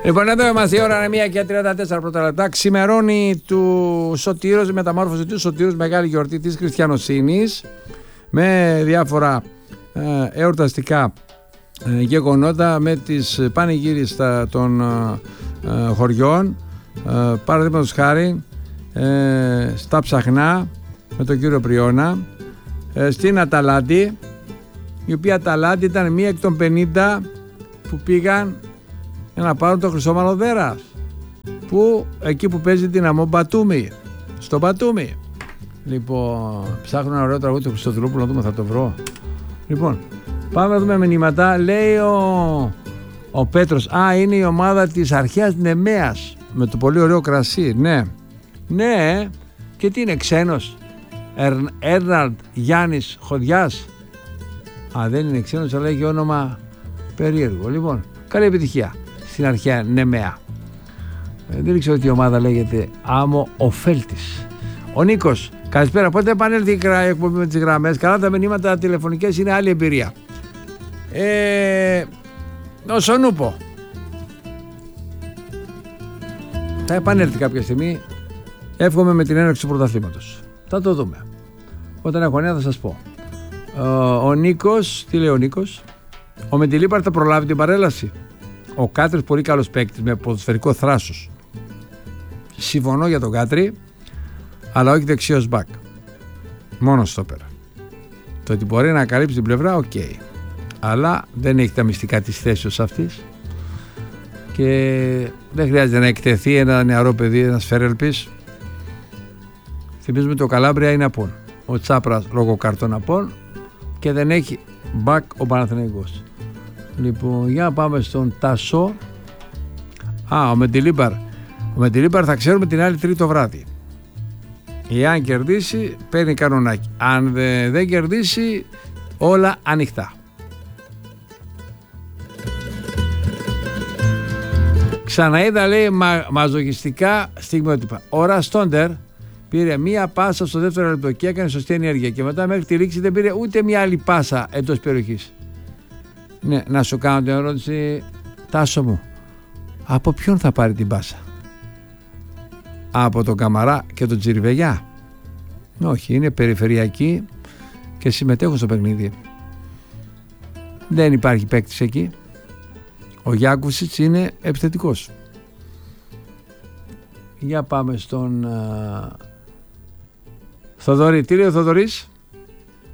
Λοιπόν, εδώ είμαστε, η ώρα είναι 1:34 πρώτα λεπτά. Ξημερώνει του Σωτήρος, η μεταμόρφωση του Σωτήρος, μεγάλη γιορτή της χριστιανοσύνης, με διάφορα εορταστικά γεγονότα, με τις πανηγύρες των χωριών. Παραδείγματος χάρη στα Ψαχνά με τον κύριο Πριώνα, στην Αταλάντη, η οποία Αταλάντη ήταν μία εκ των 50 που πήγαν να πάρουν το Χρυσό Μαλλοδέρας, που εκεί που παίζει δυναμό Μπατούμι, στο Μπατούμι. Λοιπόν, ψάχνω ένα ωραίο τραγούδι του Χριστοδουλόπουλου, να δούμε, θα το βρω. Λοιπόν, πάμε να δούμε μηνύματα. Λέει ο Πέτρος, είναι η ομάδα της αρχαίας Νεμέας με το πολύ ωραίο κρασί. Ναι, και τι είναι, ξένος? Έρναρντ Γιάννης Χωδιάς. Δεν είναι ξένος, αλλά έχει όνομα περίεργο. Λοιπόν, καλή επιτυχία στην αρχαία Νεμέα. Δεν ήξερα ότι η ομάδα λέγεται Άμμο Οφέλτης. Ο Νίκος, καλησπέρα. Πότε επανέλθει η εκπομπή με τις γραμμές? Καλά, τα μηνύματα τηλεφωνικές είναι άλλη εμπειρία. Ο Σονούπο θα επανέλθει κάποια στιγμή. Εύχομαι με την έναρξη του πρωταθλήματος. Θα το δούμε. Όταν έχω νέα θα σας πω. Ο Νίκος, τι λέει ο Νίκος? Ο Μεντιλίπαρ θα προλάβει την παρέλαση. Ο Κάτρης πολύ καλός παίκτης με ποδοσφαιρικό θράσος. Συμφωνώ για τον Κάτρη, αλλά όχι δεξιός μπακ. Μόνο στόπερα. Το ότι μπορεί να καλύψει την πλευρά, οκ. Αλλά δεν έχει τα μυστικά της θέσεως αυτής και δεν χρειάζεται να εκτεθεί ένα νεαρό παιδί, ένας Φέρελπης. Θυμίζουμε το Καλάμπρια είναι απόν. Ο Τσάπρας λόγω καρτών απόν και δεν έχει μπακ ο Παναθηναϊκός. Λοιπόν, για να πάμε στον Τάσο. Ο Μεντιλίπαρ θα ξέρουμε την άλλη Τρίτη το βράδυ. Εάν κερδίσει, παίρνει κανονάκι. Αν δεν κερδίσει, όλα ανοιχτά. Ξαναείδα, λέει, μαζοχιστικά στιγμιότυπα. Ο Ραστόντερ πήρε μία πάσα στο δεύτερο λεπτό και έκανε σωστή ενέργεια και μετά μέχρι τη λήξη δεν πήρε ούτε μία άλλη πάσα εντός περιοχής. Ναι, να σου κάνω την ερώτηση, Τάσο μου, από ποιον θα πάρει την πάσα? Από τον Καμαρά και τον Τζιριβεγιά? Όχι, είναι περιφερειακοί και συμμετέχουν στο παιχνίδι. Δεν υπάρχει παίκτης εκεί. Ο Γιάκουσιτς είναι επιθετικός. Για πάμε στον Θοδωρή. Τι λέει ο Θοδωρής?